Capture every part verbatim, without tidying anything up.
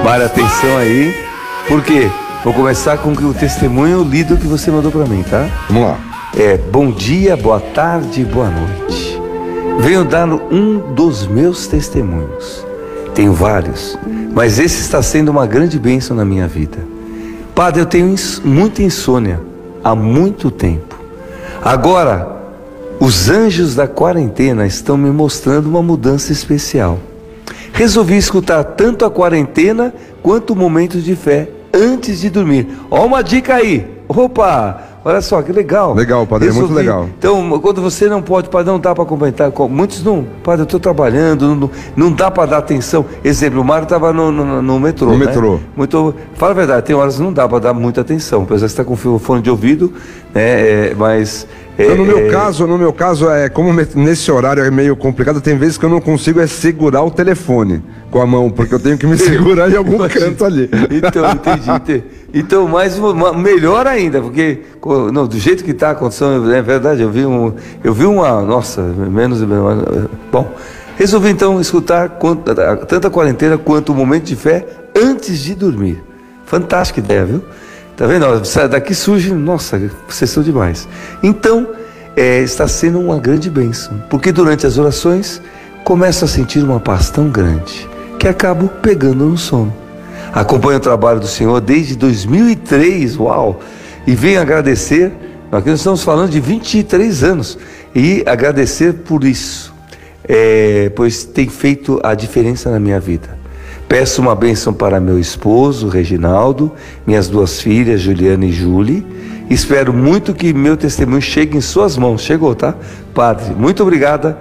Mário, atenção aí, por quê? Vou começar com o testemunho lido que você mandou para mim, tá? Vamos lá. É, bom dia, boa tarde, boa noite. Venho dar um dos meus testemunhos. Tenho vários, mas esse está sendo uma grande bênção na minha vida. Padre, eu tenho ins- muita insônia há muito tempo. Agora, os anjos da quarentena estão me mostrando uma mudança especial. Resolvi escutar tanto a quarentena quanto o momento de fé antes de dormir. Ó, uma dica aí. Opa! Olha só, que legal. Legal, padre, é muito legal. Então, quando você não pode, padre, não dá para comentar. Muitos não, padre, eu estou trabalhando, não, não dá para dar atenção. Exemplo, o Mário estava no, no, no metrô. No né? metrô. Muito, fala a verdade, tem horas que não dá para dar muita atenção. Apesar que você está com fone de ouvido, né? É, mas. É, então, no meu é... caso, no meu caso, é como nesse horário é meio complicado, tem vezes que eu não consigo é segurar o telefone com a mão, porque eu tenho que me segurar em algum canto ali. Então, entendi, entendi. Então, mais uma, melhor ainda, porque não, do jeito que está a condição, é verdade, eu vi um, eu vi uma, nossa, menos, bom, resolvi então escutar quanto, tanto a quarentena quanto o momento de fé antes de dormir. Fantástica ideia, viu? Tá vendo? Daqui surge, nossa, vocês são demais. Então, é, está sendo uma grande bênção, porque durante as orações começo a sentir uma paz tão grande que acabo pegando no sono. Acompanho o trabalho do Senhor desde dois mil e três, uau! E venho agradecer, nós estamos falando de vinte e três anos, e agradecer por isso, é, pois tem feito a diferença na minha vida. Peço uma bênção para meu esposo, Reginaldo, minhas duas filhas, Juliana e Júlia. Espero muito que meu testemunho chegue em suas mãos. Chegou, tá? Padre, muito obrigada.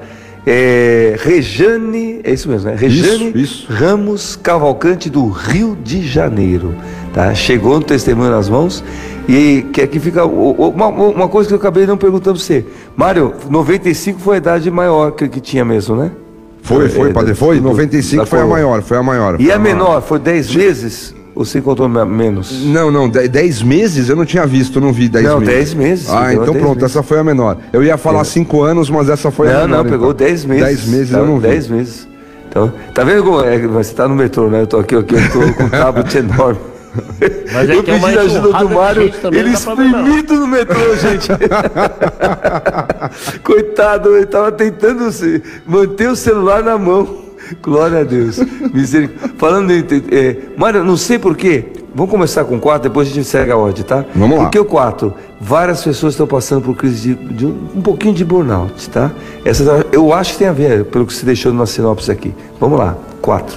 É, Rejane, é isso mesmo, né? Rejane isso, isso. Ramos Cavalcante, do Rio de Janeiro, tá? Chegou no testemunho nas mãos. E que aqui fica uma, uma coisa que eu acabei não perguntando para você. Mário, noventa e cinco foi a idade maior que, que tinha mesmo, né? Foi, foi, é, padre, foi. noventa e cinco foi a maior, foi a maior. E a menor, foi dez meses? Ou você encontrou menos? Não, não, dez meses eu não tinha visto, não vi dez meses. Não, dez meses. Ah, então pronto, meses. Essa foi a menor. Eu ia falar cinco é. anos, mas essa foi não, a menor. Não, não, pegou dez meses. dez meses tá, eu não vi. dez meses. Então, tá vendo como é, você tá no metrô, né? Eu tô aqui, aqui eu tô com um tablet enorme. Mas é eu pedi a ajuda do Mário, ele espremido no metrô, gente. Coitado, ele tava tentando se manter o celular na mão. Glória a Deus. Misericórdia. Falando em. É, Mário, não sei porquê. Vamos começar com o quatro, depois a gente segue a ordem, tá? Vamos lá. Porque o quatro, várias pessoas estão passando por crise de, de um, um pouquinho de burnout, tá? Essa, eu acho que tem a ver, pelo que você deixou na sinopse aqui. Vamos lá, quatro.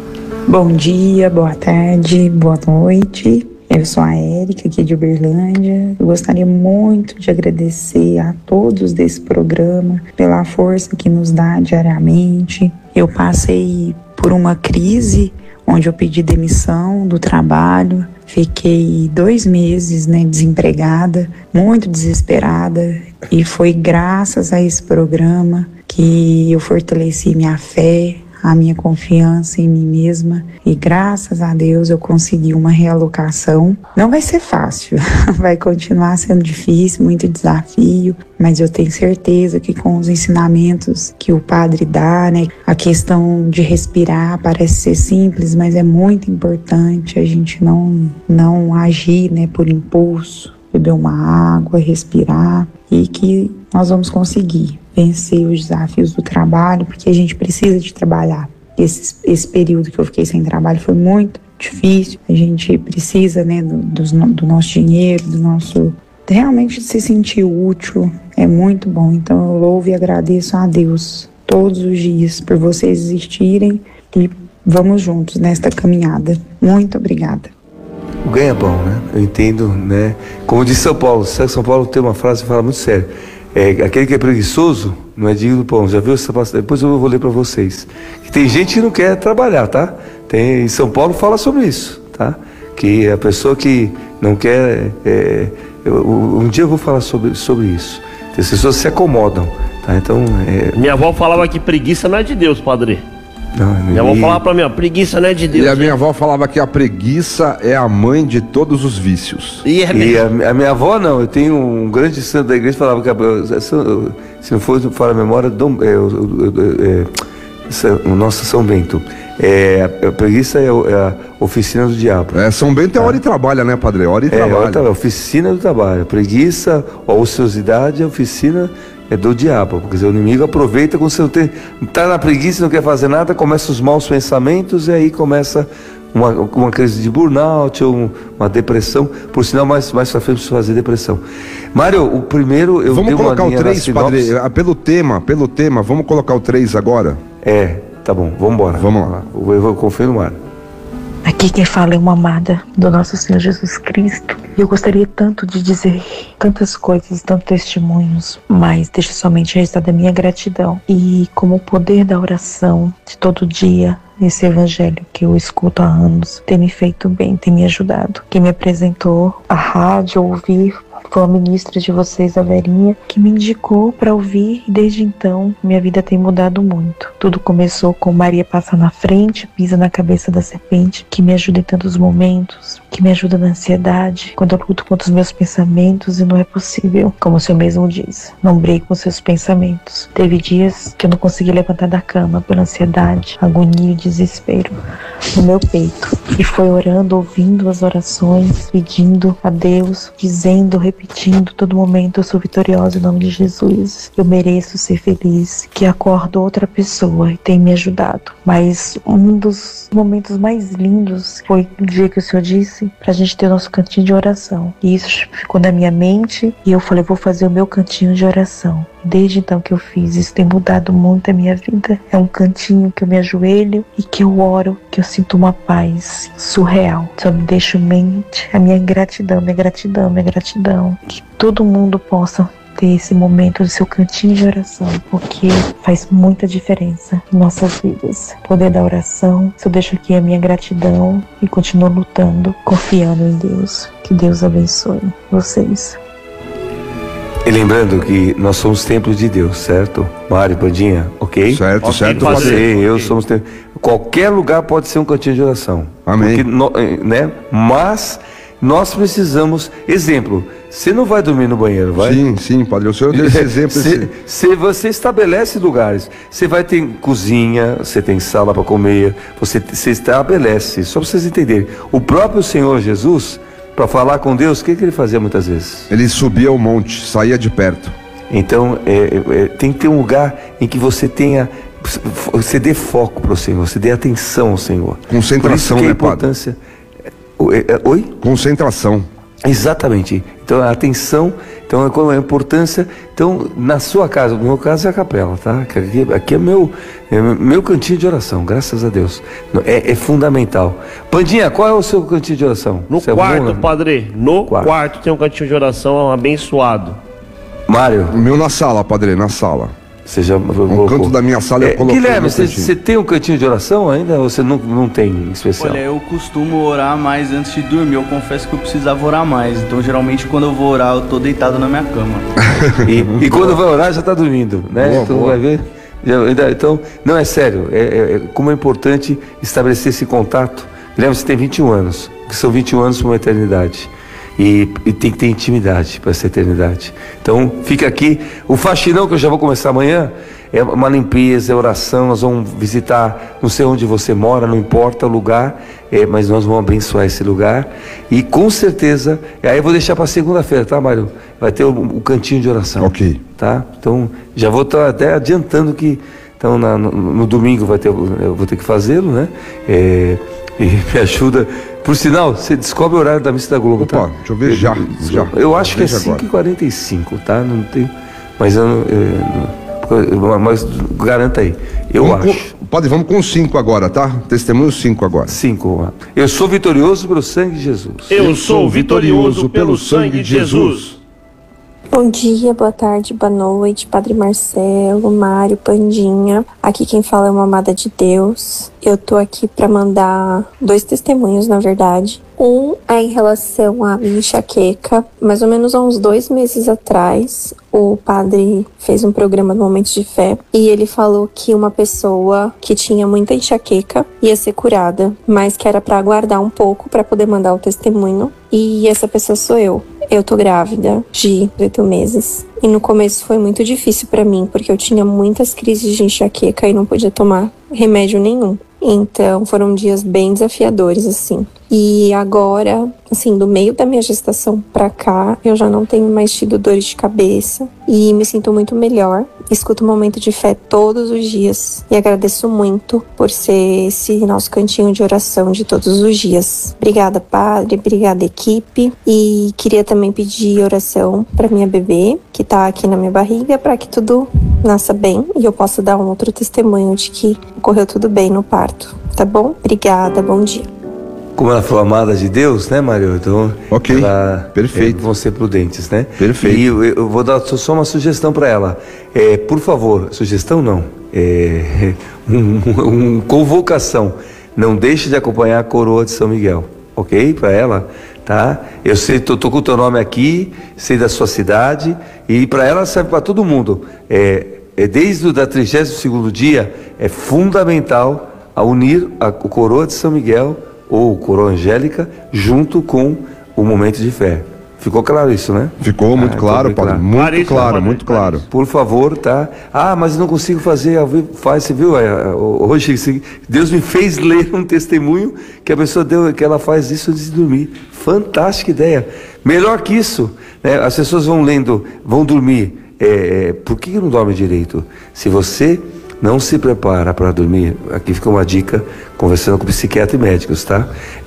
Bom dia, boa tarde, boa noite. Eu sou a Érica, aqui de Uberlândia. Eu gostaria muito de agradecer a todos desse programa pela força que nos dá diariamente. Eu passei por uma crise onde eu pedi demissão do trabalho. Fiquei dois meses, né, desempregada, muito desesperada. E foi graças a esse programa que eu fortaleci minha fé, a minha confiança em mim mesma, e graças a Deus eu consegui uma realocação. Não vai ser fácil, vai continuar sendo difícil, muito desafio, mas eu tenho certeza que com os ensinamentos que o padre dá, né, a questão de respirar parece ser simples, mas é muito importante a gente não, não agir, né, por impulso, beber uma água, respirar, e que nós vamos conseguir vencer os desafios do trabalho, porque a gente precisa de trabalhar. Esse, esse período que eu fiquei sem trabalho foi muito difícil. A gente precisa, né, do, do, do nosso dinheiro, do nosso... realmente se sentir útil é muito bom. Então eu louvo e agradeço a Deus todos os dias por vocês existirem e vamos juntos nesta caminhada. Muito obrigada. O ganho é bom, né? Eu entendo, né? Como diz São Paulo, São Paulo tem uma frase que fala muito sério. É, aquele que é preguiçoso não é digno do pão. Já viu essa passagem? Depois eu vou ler para vocês. Que tem gente que não quer trabalhar, tá? Tem, em São Paulo fala sobre isso, tá? Que a pessoa que não quer... É, eu, um dia eu vou falar sobre, sobre isso. As pessoas se acomodam, tá? Então... É... Minha avó falava que preguiça não é de Deus, padre. Não, minha avó falava pra mim, ó, preguiça não é de Deus. E a minha avó falava que a preguiça é a mãe de todos os vícios. E, é e a, a minha avó não, eu tenho um grande santo da igreja que falava que, a, se não for para a memória, Dom, é, é, é, é, Nossa São Bento, É, a preguiça é, é a oficina do diabo. É, São Bento é hora e trabalha, né, padre? Hora e É, trabalha. é a oficina do trabalho. Preguiça, a ociosidade é a oficina é do diabo. Porque o inimigo aproveita quando você não tem, tá na preguiça e não quer fazer nada, começa os maus pensamentos e aí começa uma, uma crise de burnout ou um, uma depressão. Por sinal, mais, mais pra frente precisa fazer depressão. Mário, o primeiro eu Vamos dei uma colocar o linha na três, padre. sinopse. Ah, Pelo tema, pelo tema, vamos colocar o três agora? É, tá bom, vamos embora. Vamos lá. Eu vou confirmar. Aqui quem fala é uma amada do nosso Senhor Jesus Cristo. E eu gostaria tanto de dizer tantas coisas, tantos testemunhos, mas deixa somente registrada a minha gratidão. E como o poder da oração de todo dia, esse evangelho que eu escuto há anos, tem me feito bem, tem me ajudado. Quem me apresentou a rádio, ouvir, foi a ministra de vocês, a Verinha, que me indicou para ouvir, e desde então minha vida tem mudado muito. Tudo começou com Maria passa na frente, pisa na cabeça da serpente, que me ajuda em tantos momentos, que me ajuda na ansiedade, quando eu luto contra os meus pensamentos e não é possível, como o Senhor mesmo diz, não brigue com seus pensamentos. Teve dias que eu não consegui levantar da cama pela ansiedade, agonia e desespero no meu peito. E foi orando, ouvindo as orações, pedindo a Deus, dizendo, repetindo todo momento: eu sou vitoriosa em nome de Jesus, eu mereço ser feliz, que acordo outra pessoa, e tem me ajudado. Mas um dos momentos mais lindos foi o dia que o Senhor disse pra gente ter o nosso cantinho de oração. E isso ficou na minha mente e eu falei: vou fazer o meu cantinho de oração. Desde então que eu fiz, isso tem mudado muito a minha vida. É um cantinho que eu me ajoelho e que eu oro, que eu sinto uma paz surreal. Só me deixo mente a minha gratidão, minha gratidão, minha gratidão. Que todo mundo possa ter esse momento do seu cantinho de oração, porque faz muita diferença em nossas vidas. O poder da oração. Eu deixo aqui a minha gratidão e continuo lutando, confiando em Deus. Que Deus abençoe vocês. E lembrando que nós somos templos de Deus, certo? Mário, Bandinha, ok? Certo, Ok, certo. padre. Você, eu Ok. somos templos. Qualquer lugar pode ser um cantinho de oração. Amém. Porque, no- né? Mas nós precisamos. Exemplo, você não vai dormir no banheiro, vai? Sim, sim, padre. O senhor deu esse exemplo. Se, esse... se você estabelece lugares, você vai ter cozinha, você tem sala para comer, você, você estabelece. Só para vocês entenderem, o próprio Senhor Jesus, para falar com Deus, o que, que ele fazia muitas vezes? Ele subia o monte, saía de perto. Então, é, é, é, tem que ter um lugar em que você tenha, você dê foco para o Senhor, você dê atenção ao Senhor. Concentração, Por isso que a né, padre? importância. Oi? é, Oi? Concentração. Exatamente. Então a atenção, então qual é a importância? Então na sua casa, no meu caso é a capela, tá? Aqui, aqui é meu é meu cantinho de oração, graças a Deus. É, é fundamental. Pandinha, qual é o seu cantinho de oração? No Você é quarto, bom, né? padre, no Quarto. quarto. tem um cantinho de oração abençoado. Mário, O meu na sala, padre, na sala. você já No colocou. canto da minha sala eu É, coloquei. Guilherme, meu você, cantinho. você tem um cantinho de oração ainda ou você não, não tem em especial? Olha, eu costumo orar mais antes de dormir. Eu confesso que eu precisava orar mais. Então, geralmente, quando eu vou orar, eu tô deitado na minha cama. E, e quando vai orar já está dormindo, né? Boa, então boa. vai ver. Já- ainda- Então, não é sério. É, é- é- como é importante estabelecer esse contato. Guilherme, você tem vinte e um anos, que são vinte e um anos para uma eternidade. E, e tem que ter intimidade para essa eternidade. Então, fica aqui. O faxinão que eu já vou começar amanhã é uma limpeza, é oração. Nós vamos visitar, não sei onde você mora, não importa o lugar, é, mas nós vamos abençoar esse lugar. E com certeza, aí eu vou deixar para segunda-feira, tá, Mário? Vai ter o, o cantinho de oração. Ok. Tá? Então, já vou estar até adiantando que então, na- no, no domingo vai ter, eu vou ter que fazê-lo, né? É, e me ajuda. Por sinal, você descobre o horário da missa da Globo, Opa, tá? deixa eu ver já, já. Eu acho que é Veja agora. cinco e quarenta e cinco, tá? Não tem. Mas eu, não- eu- não- mas garanta aí. Eu Vamos acho. com- Padre, vamos com cinco agora, tá? Testemunho cinco agora. Cinco. Eu sou vitorioso pelo sangue de Jesus. Eu sou vitorioso pelo sangue de Jesus. Bom dia, boa tarde, boa noite, Padre Marcelo, Mário, Pandinha. Aqui quem fala é uma amada de Deus. Eu tô aqui para mandar dois testemunhos, na verdade. Um é em relação à minha enxaqueca. Mais ou menos há uns dois meses atrás, o padre fez um programa no Momento de Fé e ele falou que uma pessoa que tinha muita enxaqueca ia ser curada, mas que era para aguardar um pouco para poder mandar o testemunho. E essa pessoa sou eu. Eu tô grávida de oito meses. E no começo foi muito difícil pra mim, porque eu tinha muitas crises de enxaqueca e não podia tomar remédio nenhum. Então foram dias bem desafiadores, assim. E agora, assim, do meio da minha gestação pra cá, eu já não tenho mais tido dores de cabeça e me sinto muito melhor. Escuto o Momento de Fé todos os dias e agradeço muito por ser esse nosso cantinho de oração de todos os dias. Obrigada, Padre, obrigada, equipe. E queria também pedir oração pra minha bebê, que tá aqui na minha barriga, para que tudo nasça bem e eu possa dar um outro testemunho de que ocorreu tudo bem no parto. Tá bom? Obrigada, bom dia. Como ela foi amada de Deus, né, Mário? Então, ok, ela, perfeito. É, vão ser prudentes, né? Perfeito. E eu, eu vou dar só uma sugestão para ela. É, por favor, sugestão não, é, um, um, convocação. Não deixe de acompanhar a coroa de São Miguel, ok? Para ela, tá? Eu sei, tô, tô com o teu nome aqui, sei da sua cidade e para ela serve para todo mundo. É, é desde o da trigésimo segundo dia é fundamental a unir a, a coroa de São Miguel ou coroa angélica, junto com o momento de fé. Ficou claro isso, né? Ficou muito ah, claro, então, Padre. claro. Muito Claríssimo, claro, Padre. muito claro. Por favor, tá? Ah, mas eu não consigo fazer ao vivo. Faz, você viu? É, hoje, se Deus me fez ler um testemunho que a pessoa deu, que ela faz isso antes de dormir. Fantástica ideia. Melhor que isso, né? As pessoas vão lendo, vão dormir. É, é, por que não dorme direito? Se você não se prepara para dormir, aqui fica uma dica, conversando com psiquiatras e médicos, tá?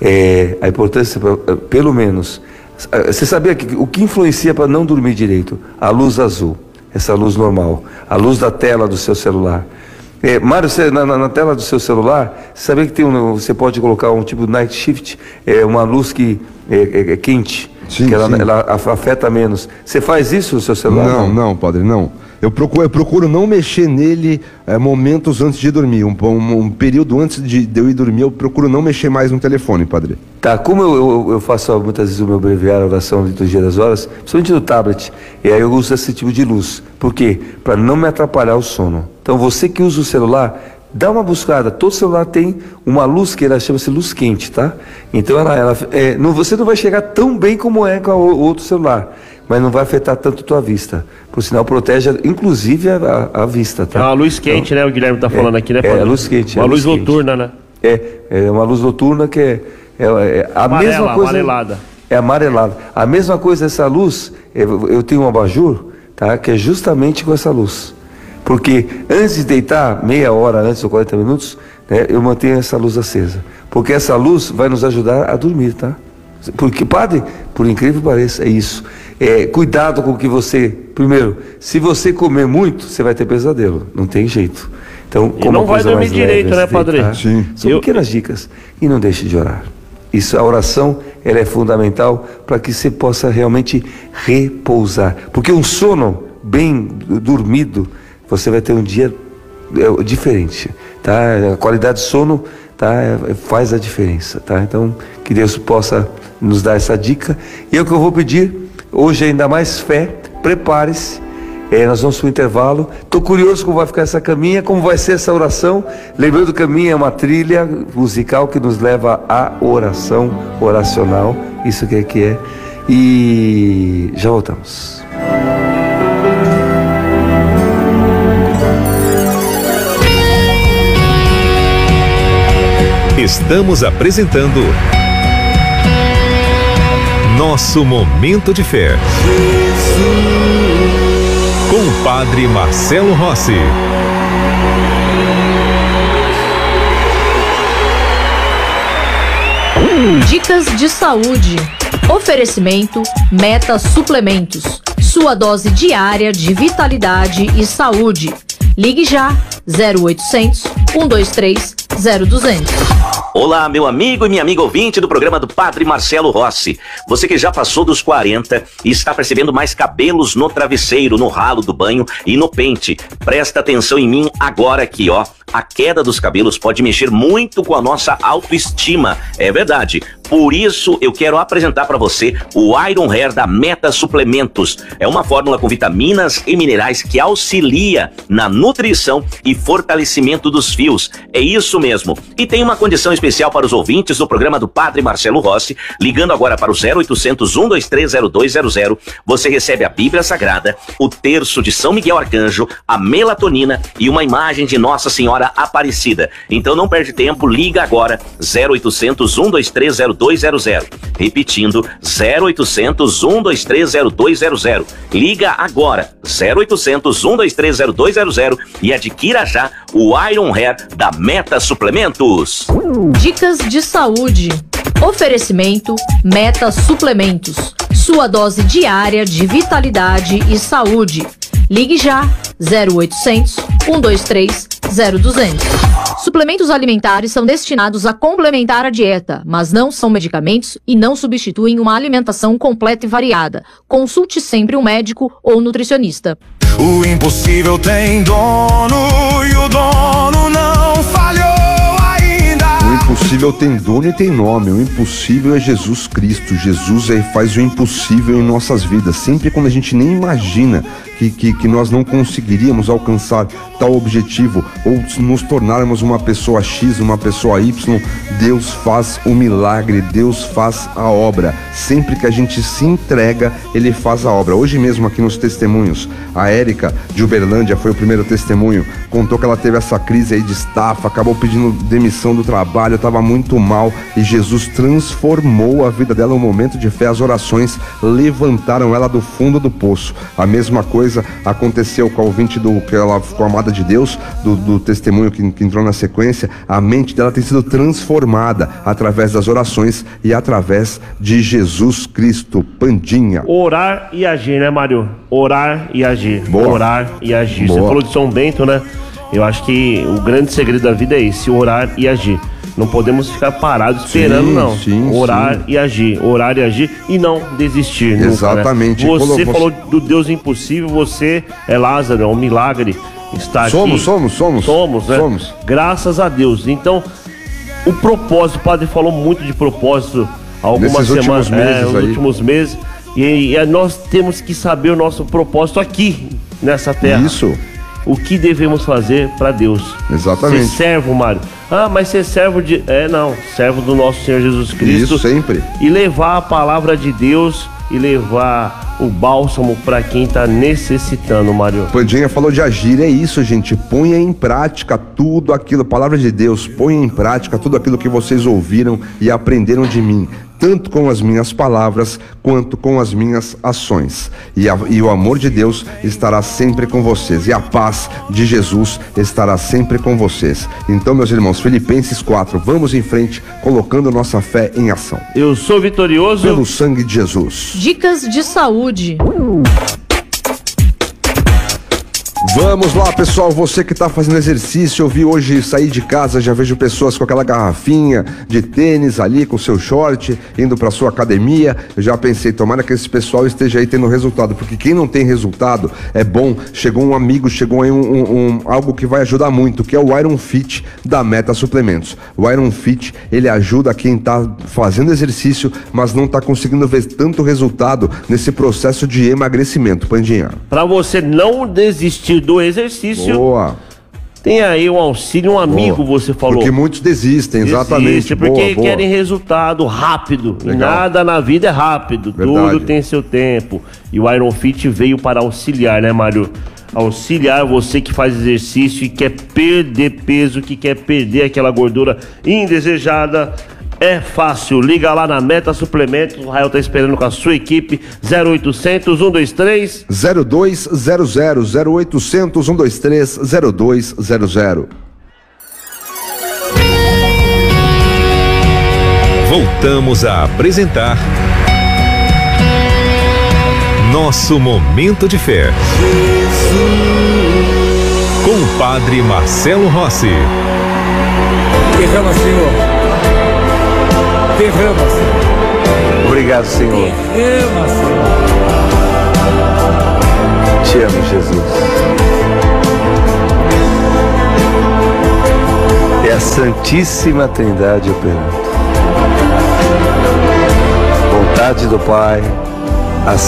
É, a importância, pelo menos, você sabia que o que influencia para não dormir direito? A luz azul, essa luz normal, a luz da tela do seu celular. É, Mário, você, na, na tela do seu celular, você sabia que tem um, você pode colocar um tipo de night shift, é, uma luz que é, é, é quente, sim, que ela, sim. ela afeta menos. Você faz isso no seu celular? Não, não, Padre, não. Eu procuro, eu procuro não mexer nele é, momentos antes de dormir. Um, um, um período antes de, de eu ir dormir, eu procuro não mexer mais no telefone, Padre. Tá, como eu, eu, eu faço muitas vezes o meu breviário, a oração, a liturgia das horas, principalmente no tablet, e aí eu uso esse tipo de luz. Por quê? Para não me atrapalhar o sono. Então você que usa o celular, dá uma buscada. Todo celular tem uma luz que ela chama-se luz quente, tá? Então ela, ela é, não, você não vai chegar tão bem como é com o outro celular, mas não vai afetar tanto a tua vista. Por sinal, protege inclusive a, a, a vista, tá? É uma luz quente, então, né? O Guilherme tá falando é, aqui, né? É, é luz quente. Uma é luz, luz noturna, quente. né? É, é uma luz noturna que é, é, é a Amarela, mesma coisa. amarelada. É amarelada. A mesma coisa, essa luz, eu, eu tenho um abajur, tá? Que é justamente com essa luz. Porque antes de deitar, meia hora antes ou quarenta minutos, né, eu mantenho essa luz acesa. Porque essa luz vai nos ajudar a dormir, tá? Porque, padre, por incrível que pareça, é isso. É, cuidado com o que você... Primeiro, se você comer muito, você vai ter pesadelo. Não tem jeito. Então, E como não uma vai coisa dormir mais direito, leve, né, padre? deitar. Sim. São Eu- pequenas dicas. E não deixe de orar. Isso, a oração, ela é fundamental para que você possa realmente repousar. Porque um sono bem dormido, você vai ter um dia é, diferente, tá? A qualidade de sono, tá? É, faz a diferença, tá? Então, que Deus possa nos dar essa dica. E é o que eu vou pedir, hoje ainda mais fé, prepare-se. É, nós vamos para o intervalo. Estou curioso como vai ficar essa caminha, como vai ser essa oração. Lembrando que a caminha é uma trilha musical que nos leva à oração oracional. Isso que é que é. E já voltamos. Estamos apresentando Nosso Momento de Fé. Com o Padre Marcelo Rossi. Dicas de saúde. Oferecimento Meta Suplementos. Sua dose diária de vitalidade e saúde. Ligue já zero oitocentos, cento e vinte e três, zero duzentos. Olá, meu amigo e minha amiga ouvinte do programa do Padre Marcelo Rossi. Você que já passou dos quarenta e está percebendo mais cabelos no travesseiro, no ralo do banho e no pente. Presta atenção em mim agora aqui, ó. A queda dos cabelos pode mexer muito com a nossa autoestima. É verdade. Por isso, eu quero apresentar para você o Iron Hair da Meta Suplementos. É uma fórmula com vitaminas e minerais que auxilia na nutrição e fortalecimento dos fios. É isso mesmo. E tem uma condição especial para os ouvintes do programa do Padre Marcelo Rossi. Ligando agora para o zero oitocentos, um dois três, zero dois zero zero, você recebe a Bíblia Sagrada, o terço de São Miguel Arcanjo, a melatonina e uma imagem de Nossa Senhora Aparecida. Então não perde tempo, liga agora, zero oitocentos, um dois três, zero dois zero zero. Repetindo, zero oitocentos, um dois três, zero dois zero zero. Liga agora, zero oitocentos, um dois três, zero dois zero zero e adquira já o Iron Hair da Meta Suplementos. Dicas de saúde. Oferecimento Meta Suplementos. Sua dose diária de vitalidade e saúde. Ligue já, zero oitocentos, um dois três, zero duzentos. Suplementos alimentares são destinados a complementar a dieta, mas não são medicamentos e não substituem uma alimentação completa e variada. Consulte sempre um médico ou nutricionista. O impossível tem dono e o dono não falhou ainda. O impossível tem dono e tem nome. O impossível é Jesus Cristo. Jesus é, faz o impossível em nossas vidas. Sempre quando a gente nem imagina que, que, que nós não conseguiríamos alcançar tal objetivo ou nos tornarmos uma pessoa X, uma pessoa Y, Deus faz o milagre, Deus faz a obra. Sempre que a gente se entrega, Ele faz a obra. Hoje mesmo aqui nos testemunhos, a Érica de Uberlândia foi o primeiro testemunho, contou que ela teve essa crise aí de estafa, acabou pedindo demissão do trabalho, estava muito mal e Jesus transformou a vida dela. Um momento de fé, as orações levantaram ela do fundo do poço. A mesma coisa aconteceu com a ouvinte do que ela ficou amada de Deus, do, do testemunho que, que entrou na sequência. A mente dela tem sido transformada através das orações e através de Jesus Cristo. Pandinha. Orar e agir, né, Mário? Orar e agir. Boa. Orar e agir. Boa. Você falou de São Bento, né? Eu acho que o grande segredo da vida é esse, orar e agir. Não podemos ficar parados esperando, sim, não. Sim, orar sim. e agir, orar e agir e não desistir. Exatamente. Nunca, né? Você Você... falou do Deus impossível, você é Lázaro, é um milagre estar somos, aqui. Somos, somos, somos. Né? Somos. Graças a Deus. Então, o propósito, o padre falou muito de propósito há algumas Nesses semanas, últimos meses é, nos aí. últimos meses. E, e nós temos que saber o nosso propósito aqui, nessa terra. Isso. O que devemos fazer para Deus. Exatamente. Ser servo, Mário. Ah, mas ser servo de... É, não. Servo do nosso Senhor Jesus Cristo. Isso, sempre. E levar a palavra de Deus e levar o bálsamo para quem tá necessitando, Mário. Pandinha falou de agir, é isso, gente. Ponha em prática tudo aquilo, palavra de Deus, ponha em prática tudo aquilo que vocês ouviram e aprenderam de mim, tanto com as minhas palavras quanto com as minhas ações. E, a, e o amor de Deus estará sempre com vocês, e a paz de Jesus estará sempre com vocês. Então, meus irmãos, Filipenses quatro, vamos em frente, colocando nossa fé em ação. Eu sou vitorioso pelo sangue de Jesus. Dicas de saúde. Vamos lá, pessoal, você que está fazendo exercício, eu vi hoje sair de casa, já vejo pessoas com aquela garrafinha de tênis ali, com seu short, indo para sua academia. Eu já pensei, tomara que esse pessoal esteja aí tendo resultado, porque quem não tem resultado é bom. Chegou um amigo, chegou aí um, um, um, algo que vai ajudar muito, que é o Iron Fit da Meta Suplementos. O Iron Fit, ele ajuda quem está fazendo exercício, mas não está conseguindo ver tanto resultado nesse processo de emagrecimento. Pandinha. Para você não desistir do exercício. Boa. Tem aí um auxílio, um amigo, boa. Você falou. Porque muitos desistem, exatamente. Desiste porque boa, boa. querem resultado rápido. E nada na vida é rápido. Verdade. Tudo tem seu tempo. E o Iron Fit veio para auxiliar, né, Mário? Auxiliar você que faz exercício e quer perder peso, que quer perder aquela gordura indesejada. É fácil, liga lá na Meta Suplementos, o Rael tá esperando com a sua equipe, zero oitocentos, um dois três zero dois zero zero, zero oitocentos, um dois três, zero dois zero zero. Voltamos a apresentar Nosso Momento de Fé com o Padre Marcelo Rossi. Derrama, Senhor. Derrama, Senhor. Obrigado, Senhor. Derrama, Senhor. Te amo, Jesus. É a Santíssima Trindade operando. vontade do Pai.